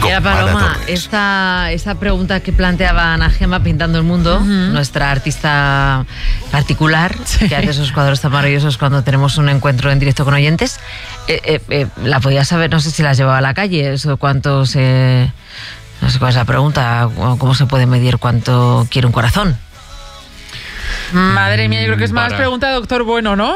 Mira, Paloma, esta pregunta que planteaba Ana Gemma pintando el mundo, nuestra artista particular, que hace esos cuadros tan maravillosos cuando tenemos un encuentro en directo con oyentes, la podía saber, no sé si las llevaba a la calle, eso cuántos... no sé cuál es la pregunta, cómo se puede medir cuánto quiere un corazón. Madre mía, yo creo que es más pregunta de doctor Bueno, ¿no?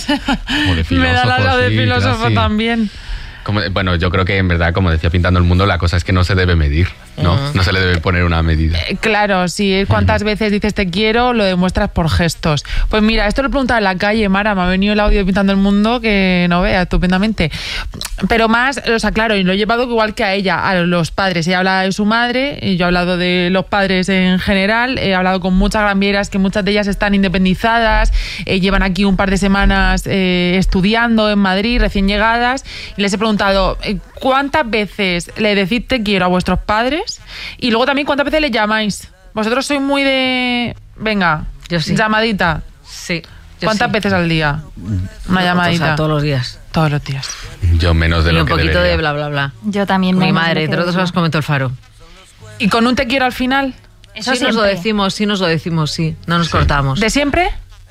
Me da la de filósofo también. Bueno, yo creo que en verdad, como decía Pintando el Mundo, la cosa es que no se debe medir, ¿no? No se le debe poner una medida. Claro, si cuántas veces dices te quiero, lo demuestras por gestos. Pues mira, esto lo he preguntado en la calle, Mara, me ha venido el audio de Pintando el Mundo que no vea estupendamente. Pero más, o sea, claro, y lo he llevado igual que a ella, a los padres. Ella habla de su madre, y yo he hablado de los padres en general, he hablado con muchas granvieras que muchas de ellas están independizadas, llevan aquí un par de semanas estudiando en Madrid, recién llegadas, y les he preguntado ¿cuántas veces le decís te quiero a vuestros padres? Y luego también ¿cuántas veces le llamáis? Vosotros sois muy de... Venga, yo sí. Llamadita. Sí. ¿Cuántas veces al día? Una llamadita. O sea, todos los días. Todos los días. Yo menos de lo que debería. Un poquito de bla, bla, bla. Yo también. Mi madre, entre otros los comentó el Faro. ¿Y con un te quiero al final? Eso sí nos lo decimos, sí. No nos cortamos. ¿De siempre?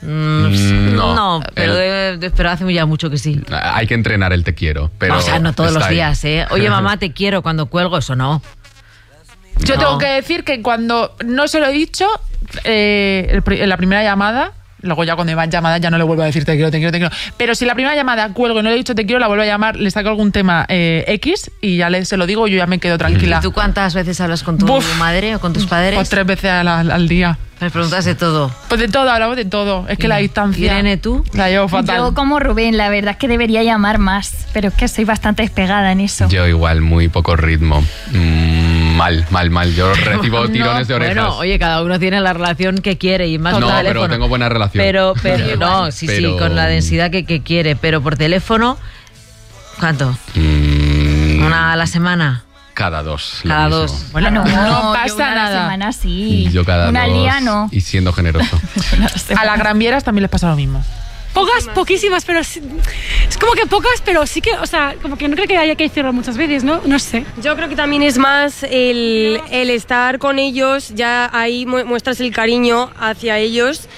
No, pero hace ya mucho que sí. Hay que entrenar el te quiero, pero... O sea, no todos los días, ¿eh? Oye, mamá, te quiero cuando cuelgo, eso no. Yo tengo que decir que cuando no se lo he dicho, en la primera llamada, luego ya cuando van llamadas ya no le vuelvo a decir te quiero. Pero si la primera llamada cuelgo y no le he dicho te quiero, la vuelvo a llamar, le saco algún tema X y ya se lo digo y yo ya me quedo tranquila. ¿Y tú cuántas veces hablas con tu madre o con tus padres? Pues 3 veces al día. Les preguntas de todo. Pues de todo, hablamos de todo. Es que la distancia... Irene, ¿tú? La llevo fatal. Yo como Rubén, la verdad es que debería llamar más, pero es que soy bastante despegada en eso. Yo igual, muy poco ritmo. Mal. Yo recibo tirones de orejas. Bueno, oye, cada uno tiene la relación que quiere y más por teléfono. Pero tengo buena relación. Pero sí, con la densidad que quiere. Pero por teléfono, ¿cuánto? ¿Una a la semana? Cada 2. Cada 2. Bueno, no pasa nada. Una semana sí. Yo cada 2. Una día no. Y siendo generoso. A las granvieras también les pasa lo mismo. Poquísimas, pero es como que pocas, pero sí que, o sea, como que no creo que haya que decirlo muchas veces, ¿no? No sé. Yo creo que también es más el estar con ellos, ya ahí muestras el cariño hacia ellos